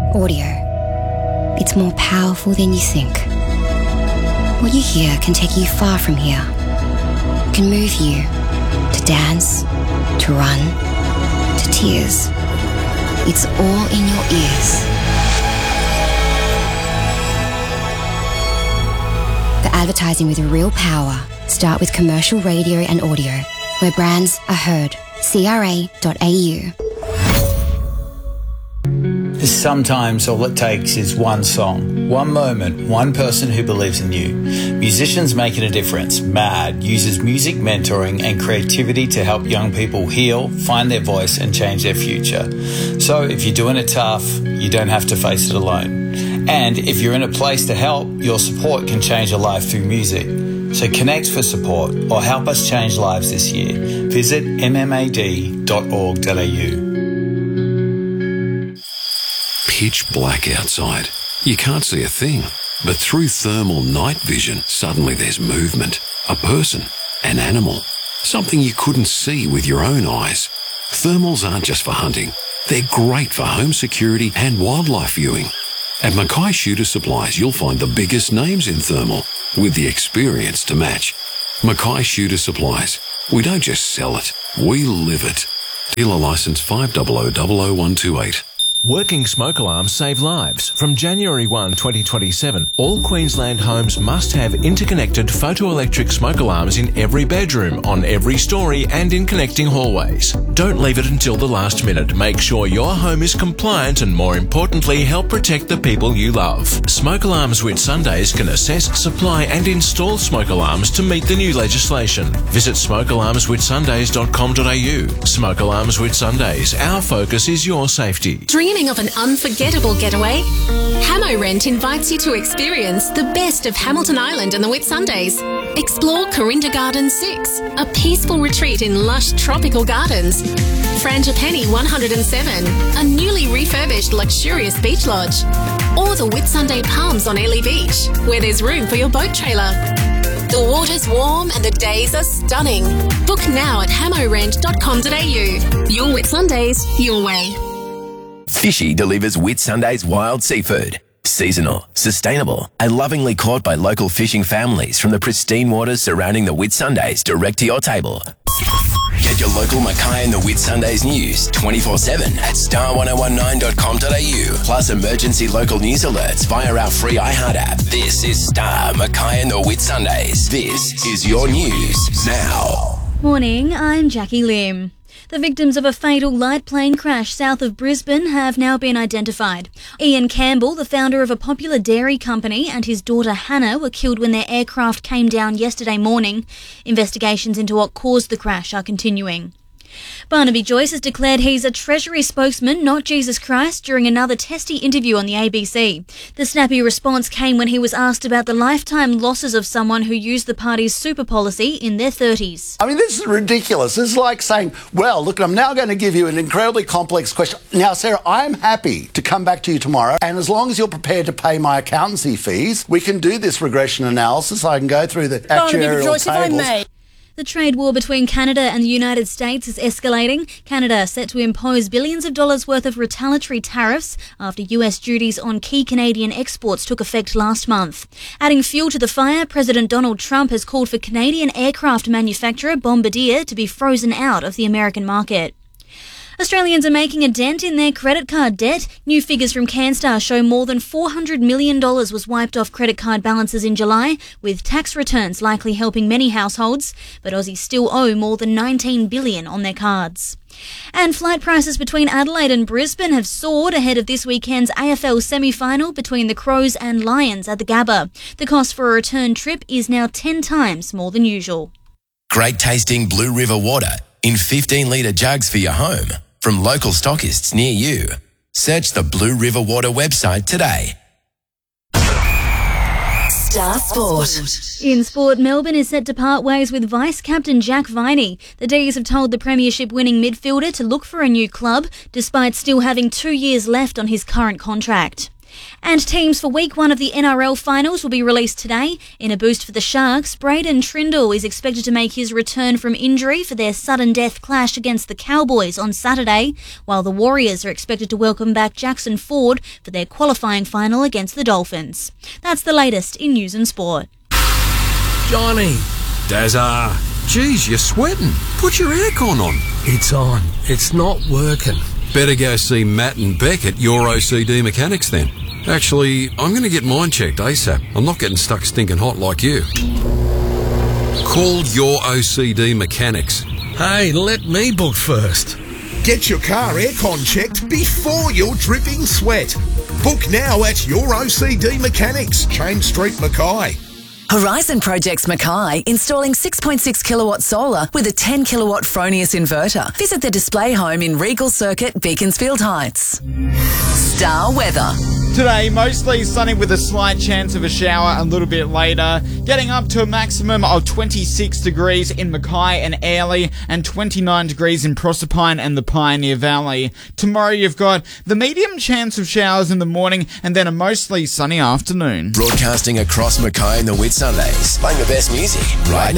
Audio. It's more powerful than you think. What you hear can take you far from here. It can move you to dance, to run, to tears. It's all in your ears. The advertising with real power. Start with commercial radio and audio, where brands are heard. CRA.au. Sometimes all it takes is one song, one moment, one person who believes in you. Musicians Making a Difference, MAD, uses music mentoring and creativity to help young people heal, find their voice and change their future. So if you're doing it tough, you don't have to face it alone. And if you're in a place to help, your support can change a life through music. So connect for support or help us change lives this year. Visit mmad.org.au. Pitch black outside. You can't see a thing. But through thermal night vision, suddenly there's movement. A person, an animal, something you couldn't see with your own eyes. Thermals aren't just for hunting. They're great for home security and wildlife viewing. At Mackay Shooter Supplies, you'll find the biggest names in thermal with the experience to match. Mackay Shooter Supplies. We don't just sell it, we live it. Dealer licence 5000128. Working smoke alarms save lives. From January 1, 2027, all Queensland homes must have interconnected photoelectric smoke alarms in every bedroom, on every story and in connecting hallways. Don't leave it until the last minute. Make sure your home is compliant and, more importantly, help protect the people you love. Smoke Alarms Whitsundays can assess, supply and install smoke alarms to meet the new legislation. Visit smokealarmswhitsundays.com.au. Smoke Alarms Whitsundays. Our focus is your safety. Dreaming of an unforgettable getaway? Hamo Rent invites you to experience the best of Hamilton Island and the Whitsundays. Explore Corinda Gardens 6, a peaceful retreat in lush tropical gardens. Frangipani 107, a newly refurbished luxurious beach lodge. Or the Whitsunday Palms on Airlie Beach, where there's room for your boat trailer. The water's warm and the days are stunning. Book now at hamorent.com.au. Your Whitsundays, your way. Fishy delivers Whitsundays wild seafood. Seasonal, sustainable, and lovingly caught by local fishing families from the pristine waters surrounding the Whitsundays direct to your table. Get your local Mackay and the Whitsundays news 24/7 at star1019.com.au, plus emergency local news alerts via our free iHeart app. This is Star Mackay and the Whitsundays. This is your news now. Morning, I'm Jackie Lim. The victims of a fatal light plane crash south of Brisbane have now been identified. Ian Campbell, the founder of a popular dairy company, and his daughter Hannah were killed when their aircraft came down yesterday morning. Investigations into what caused the crash are continuing. Barnaby Joyce has declared he's a Treasury spokesman, not Jesus Christ, during another testy interview on the ABC. The snappy response came when he was asked about the lifetime losses of someone who used the party's super policy in their 30s. I mean, this is ridiculous. This is like saying, well, look, I'm now going to give you an incredibly complex question. Now, Sarah, I'm happy to come back to you tomorrow, and as long as you're prepared to pay my accountancy fees, we can do this regression analysis. I can go through the actuarial Joyce, tables. if I may. The trade war between Canada and the United States is escalating. Canada set to impose billions of dollars worth of retaliatory tariffs after US duties on key Canadian exports took effect last month. Adding fuel to the fire, President Donald Trump has called for Canadian aircraft manufacturer Bombardier to be frozen out of the American market. Australians are making a dent in their credit card debt. New figures from Canstar show more than $400 million was wiped off credit card balances in July, with tax returns likely helping many households. But Aussies still owe more than $19 billion on their cards. And flight prices between Adelaide and Brisbane have soared ahead of this weekend's AFL semi-final between the Crows and Lions at the Gabba. The cost for a return trip is now 10 times more than usual. Great tasting Blue River water in 15-litre jugs for your home from local stockists near you. Search the Blue River Water website today. Star Sport. In sport, Melbourne is set to part ways with vice-captain Jack Viney. The D's have told the premiership-winning midfielder to look for a new club, despite still having 2 years left on his current contract. And teams for week 1 of the NRL finals will be released today. In a boost for the Sharks, Braden Trindle is expected to make his return from injury for their sudden death clash against the Cowboys on Saturday, while the Warriors are expected to welcome back Jackson Ford for their qualifying final against the Dolphins. That's the latest in news and sport. Johnny. Dazza. Geez, you're sweating. Put your aircon on. It's on. It's not working. Better go see Matt and Beck at Your OCD Mechanics then. Actually, I'm going to get mine checked ASAP. I'm not getting stuck stinking hot like you. Call Your OCD Mechanics. Hey, let me book first. Get your car aircon checked before you're dripping sweat. Book now at Your OCD Mechanics, Chain Street, Mackay. Horizon Projects Mackay, installing 6.6 kilowatt solar with a 10 kilowatt Fronius inverter. Visit the display home in Regal Circuit, Beaconsfield Heights. Star weather. Today, mostly sunny with a slight chance of a shower a little bit later, getting up to a maximum of 26 degrees in Mackay and Airlie and 29 degrees in Proserpine and the Pioneer Valley. Tomorrow you've got the medium chance of showers in the morning and then a mostly sunny afternoon. Broadcasting across Mackay and the Whitsundays, playing the best music right now.